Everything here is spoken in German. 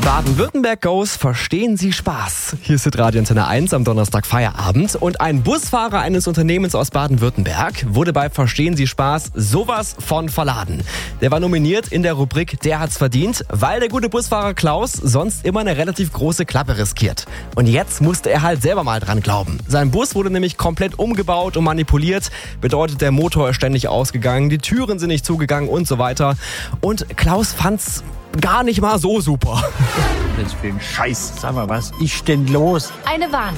Baden-Württemberg Goes, verstehen Sie Spaß? Hier ist Radio Antenne 1 am Donnerstag Feierabend und ein Busfahrer eines Unternehmens aus Baden-Württemberg wurde bei Verstehen Sie Spaß sowas von verladen. Der war nominiert in der Rubrik Der hat's verdient, weil der gute Busfahrer Klaus sonst immer eine relativ große Klappe riskiert. Und jetzt musste er halt selber mal dran glauben. Sein Bus wurde nämlich komplett umgebaut und manipuliert, bedeutet der Motor ist ständig ausgegangen, die Türen sind nicht zugegangen und so weiter. Und Klaus fand's gar nicht mal so super. Das für ein Scheiß. Sag mal, was ist denn los? Eine Warnung.